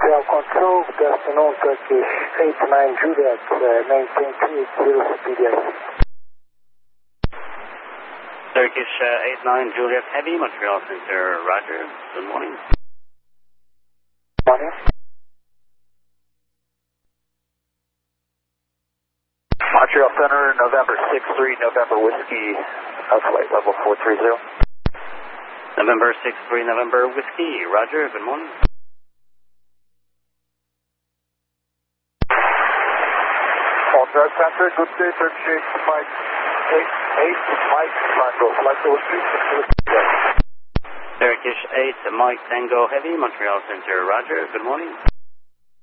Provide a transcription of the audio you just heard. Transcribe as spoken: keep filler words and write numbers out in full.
Montreal Control, good afternoon, Turkish eight nine Juliet, uh, maintain two eight zero for P D S. Turkish uh, eight nine Juliet Heavy, Montreal Center, roger, good morning. Morning. Montreal Center, November six three, November Whiskey, uh, flight level four three zero. November six three, November Whiskey, roger, good morning. Montreal Center, good day, Turkish eight Mike, eight, eight Mike Tango, flight level three six zero. Turkish eight Mike Tango Heavy, Montreal Center, roger, good morning.